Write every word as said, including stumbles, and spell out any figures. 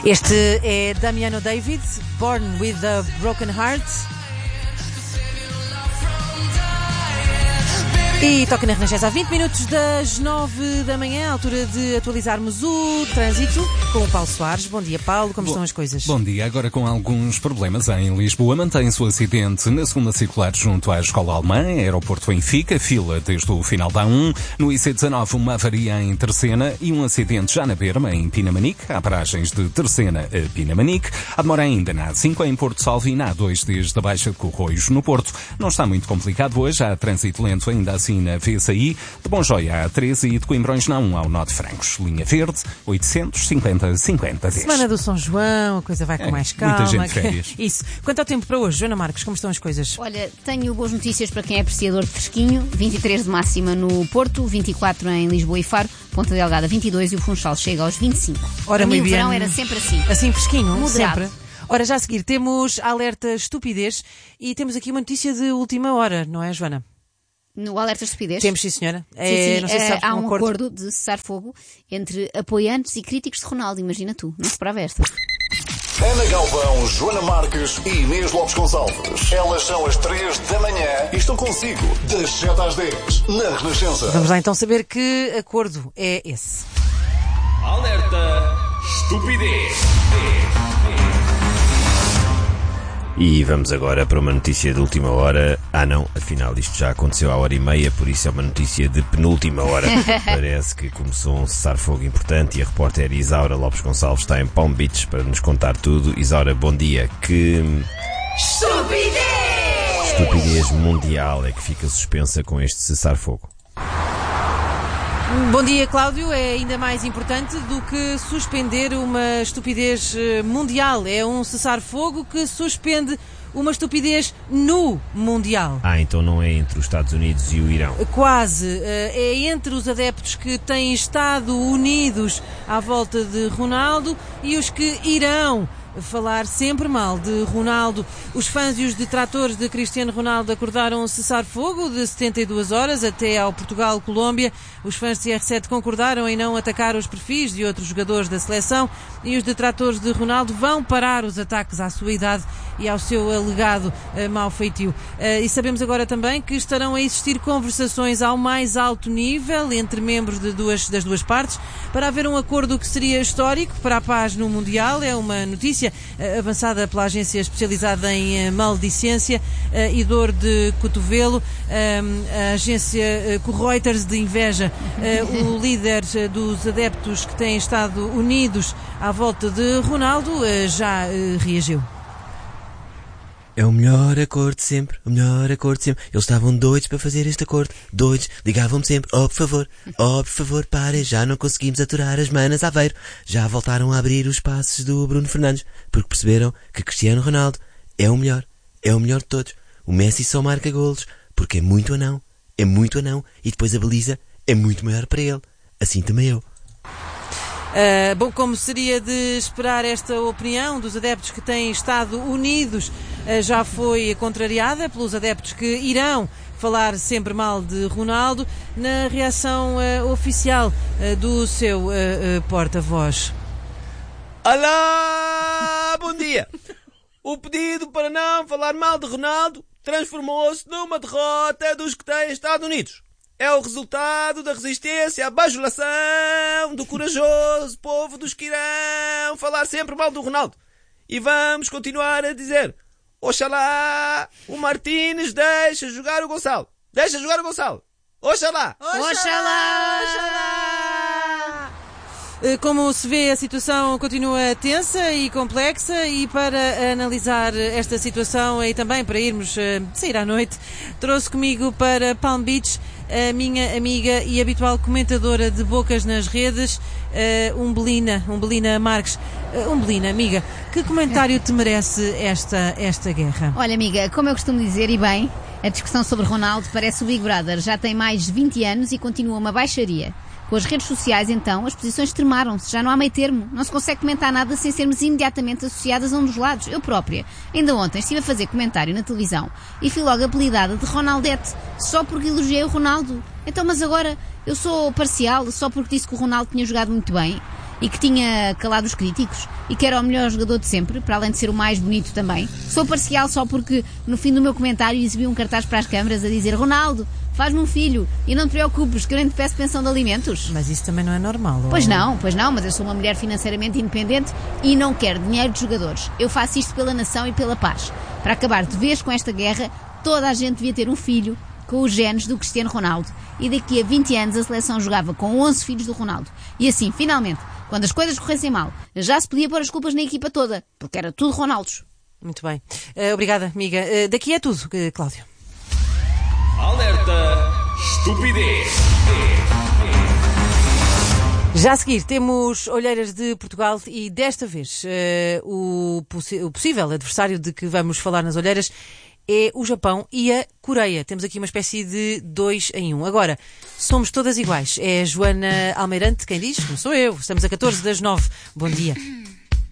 Este é Damiano David, Born with a Broken Heart. E toca na Renascença há vinte minutos das nove da manhã, à altura de atualizarmos o trânsito com o Paulo Soares. Bom dia, Paulo, como Bo- estão as coisas? Bom dia, agora com alguns problemas em Lisboa. Mantém-se o acidente na segunda circular junto à Escola Alemã, Aeroporto Benfica, fila desde o final da A um. No I C dezenove, uma avaria em Terceira e um acidente já na Berma, em Pinamanique. Há paragens de Terceira a Pinamanique. Há demora ainda na A cinco em Porto Salvo e na A dois desde a Baixa de Corroios, no Porto. Não está muito complicado hoje, há trânsito lento ainda assim na V S I, de Bonjoia à A treze e de Coimbrões na A um ao Nó de Francos. Linha Verde, oitocentos e cinquenta cinquenta dez. Semana do São João, a coisa vai com É, mais calma. muita gente de férias. Isso. Quanto ao tempo para hoje, Joana Marques, como estão as coisas? Olha, tenho boas notícias para quem é apreciador de fresquinho. vinte e três de máxima no Porto, vinte e quatro em Lisboa e Faro, Ponta Delgada vinte e dois e o Funchal chega aos vinte e cinco. Ora, Para mim, muito o verão bem. era sempre assim. Assim fresquinho, Moderado. sempre. Ora, já a seguir temos alerta estupidez e temos aqui uma notícia de última hora, não é, Joana? No alerta estupidez. Temos, sim, senhora. Sim, É, sim, não sei se eh, sabes, há um um acordo. acordo de cessar-fogo entre apoiantes e críticos de Ronaldo. Imagina tu, não esperava esta. Ana Galvão, Joana Marques e Inês Lopes Gonçalves. Elas são as três da manhã e estão consigo das sete às dez na Renascença. Vamos lá então saber que acordo é esse. Alerta estupidez. E vamos agora para uma notícia de última hora. Ah não, afinal isto já aconteceu há hora e meia, por isso é uma notícia de penúltima hora. Parece que começou um cessar-fogo importante e a repórter Isaura Lopes Gonçalves está em Palm Beach para nos contar tudo. Isaura, bom dia. Que Estupidez! estupidez mundial é que fica suspensa com este cessar-fogo? Bom dia, Cláudio. É ainda mais importante do que suspender uma estupidez eh, mundial. É um cessar-fogo que suspende uma estupidez no mundial. Ah, então não é entre os Estados Unidos e o Irão. Quase. Eh, É entre os adeptos que têm estado unidos à volta de Ronaldo e os que irão falar sempre mal de Ronaldo. Os fãs e os detratores de Cristiano Ronaldo acordaram cessar-fogo de setenta e duas horas até ao Portugal-Colômbia. Os fãs de C R sete concordaram em não atacar os perfis de outros jogadores da seleção e os detratores de Ronaldo vão parar os ataques à sua idade e ao seu alegado uh, mau feitio. Uh, e sabemos agora também que estarão a existir conversações ao mais alto nível entre membros de duas, das duas partes para haver um acordo que seria histórico para a paz no Mundial. É uma notícia uh, avançada pela agência especializada em uh, maldicência uh, e dor de cotovelo. Uh, a agência uh, Reuters de inveja. Uh, o líder uh, dos adeptos que têm estado unidos à volta de Ronaldo uh, já uh, reagiu. É o melhor acordo de sempre, o melhor acordo de sempre. Eles estavam doidos para fazer este acordo, doidos, ligavam-me sempre, oh por favor, oh por favor, parem, já não conseguimos aturar as manas Aveiro. Já voltaram a abrir os passos do Bruno Fernandes, porque perceberam que Cristiano Ronaldo é o melhor, é o melhor de todos. O Messi só marca golos, porque é muito anão, é muito anão, e depois a baliza é muito maior para ele. Assim também eu. Uh, bom, como seria de esperar, esta opinião dos adeptos que têm estado unidos uh, já foi contrariada pelos adeptos que irão falar sempre mal de Ronaldo na reação uh, oficial uh, do seu uh, uh, porta-voz. Olá, bom dia. O pedido para não falar mal de Ronaldo transformou-se numa derrota dos que têm estado unidos. É o resultado da resistência à bajulação do corajoso povo dos que irão falar sempre mal do Ronaldo. E vamos continuar a dizer: Oxalá o Martínez deixa jogar o Gonçalo. Deixa jogar o Gonçalo. Oxalá. Oxalá! Uh, Como se vê, a situação continua tensa e complexa, e para analisar esta situação e também para irmos uh, sair à noite, trouxe comigo para Palm Beach a minha amiga e habitual comentadora de bocas nas redes, uh, Umbelina, Umbelina Marques. Uh, Umbelina, amiga, que comentário te merece esta, esta guerra? Olha, amiga, como eu costumo dizer, e bem, a discussão sobre Ronaldo parece o Big Brother. Já tem mais de vinte anos e continua uma baixaria. Com as redes sociais, então, as posições extremaram-se. Já não há meio termo. Não se consegue comentar nada sem sermos imediatamente associadas a um dos lados. Eu própria, ainda ontem, estive a fazer comentário na televisão e fui logo apelidada de Ronaldete, só porque elogiei o Ronaldo. Então, mas agora, eu sou parcial só porque disse que o Ronaldo tinha jogado muito bem. e que tinha calado os críticos e que era o melhor jogador de sempre, para além de ser o mais bonito também. Sou parcial só porque no fim do meu comentário exibi um cartaz para as câmaras a dizer: Ronaldo, faz-me um filho e não te preocupes que eu nem te peço pensão de alimentos. Mas isso também não é normal. Ou... Pois não, pois não, mas eu sou uma mulher financeiramente independente e não quero dinheiro de jogadores. Eu faço isto pela nação e pela paz. Para acabar de vez com esta guerra, toda a gente devia ter um filho com os genes do Cristiano Ronaldo. E daqui a vinte anos a seleção jogava com onze filhos do Ronaldo. E assim, finalmente, quando as coisas corressem mal, já se podia pôr as culpas na equipa toda, porque era tudo Ronaldos. Muito bem. Uh, obrigada, amiga. Uh, daqui é tudo, uh, Cláudio. Alerta estupidez. Já a seguir temos Olheiras de Portugal e desta vez uh, o, possi- o possível adversário de que vamos falar nas Olheiras é o Japão e a Coreia. Temos aqui uma espécie de dois em um. Agora, somos todas iguais. É a Joana Almeirante quem diz, não sou eu. Estamos a catorze das nove. Bom dia.